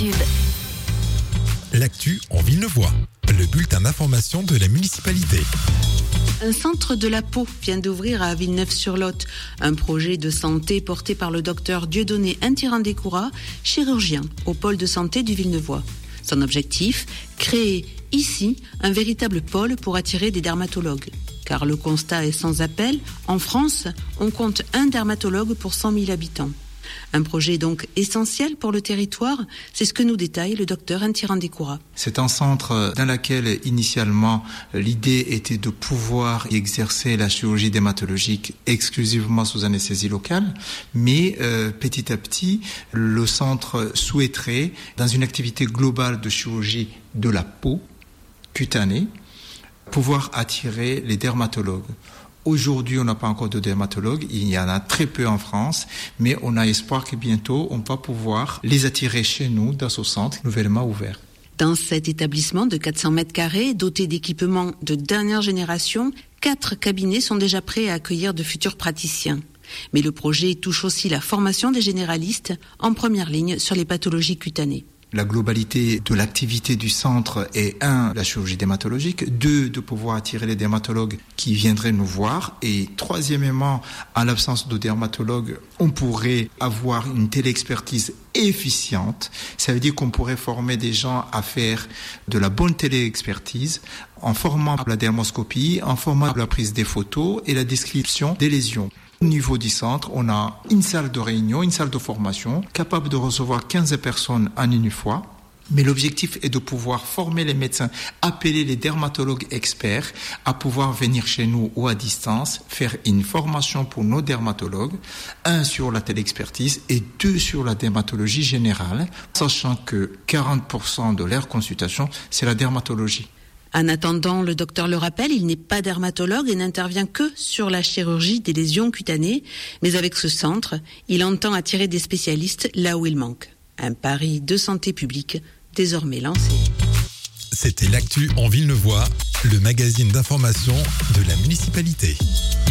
Tube. L'actu en Villeneuvois, le bulletin d'information de la municipalité. Un centre de la peau vient d'ouvrir à Villeneuve-sur-Lot. Un projet de santé porté par le docteur Dieudonné Intirandécoura, chirurgien au pôle de santé du Villeneuvois. Son objectif, créer ici un véritable pôle pour attirer des dermatologues. Car le constat est sans appel, en France, on compte un dermatologue pour 100 000 habitants. Un projet donc essentiel pour le territoire, c'est ce que nous détaille le docteur Intirandécoura. C'est un centre dans lequel initialement l'idée était de pouvoir exercer la chirurgie dermatologique exclusivement sous anesthésie locale, mais petit à petit le centre souhaiterait, dans une activité globale de chirurgie de la peau cutanée, pouvoir attirer les dermatologues. Aujourd'hui, on n'a pas encore de dermatologues, il y en a très peu en France, mais on a espoir que bientôt, on va pouvoir les attirer chez nous, dans ce centre nouvellement ouvert. Dans cet établissement de 400 mètres carrés, doté d'équipements de dernière génération, 4 cabinets sont déjà prêts à accueillir de futurs praticiens. Mais le projet touche aussi la formation des généralistes en première ligne sur les pathologies cutanées. La globalité de l'activité du centre est 1, la chirurgie dermatologique, 2, de pouvoir attirer les dermatologues qui viendraient nous voir, et 3, en l'absence de dermatologues, on pourrait avoir une téléexpertise efficiente. Ça veut dire qu'on pourrait former des gens à faire de la bonne téléexpertise en formant la dermoscopie, en formant la prise des photos et la description des lésions. Au niveau du centre, on a une salle de réunion, une salle de formation, capable de recevoir 15 personnes en une fois. Mais l'objectif est de pouvoir former les médecins, appeler les dermatologues experts à pouvoir venir chez nous ou à distance, faire une formation pour nos dermatologues, 1 sur la téléexpertise et 2 sur la dermatologie générale, sachant que 40% de leur consultation, c'est la dermatologie. En attendant, le docteur le rappelle, il n'est pas dermatologue et n'intervient que sur la chirurgie des lésions cutanées. Mais avec ce centre, il entend attirer des spécialistes là où il manque. Un pari de santé publique désormais lancé. C'était l'actu en Villeneuvois, le magazine d'information de la municipalité.